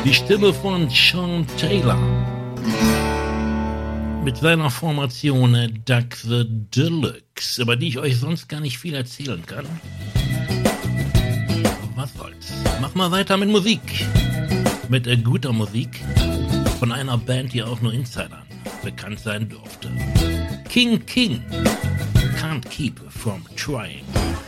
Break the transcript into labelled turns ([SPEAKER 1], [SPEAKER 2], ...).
[SPEAKER 1] Die Stimme von Sean Taylor. Mit seiner Formation Duck the Deluxe, über die ich euch sonst gar nicht viel erzählen kann. Was soll's. Mach mal weiter mit Musik. Mit guter Musik. Von einer Band, die auch nur Insidern bekannt sein durfte. King King. Can't keep from trying.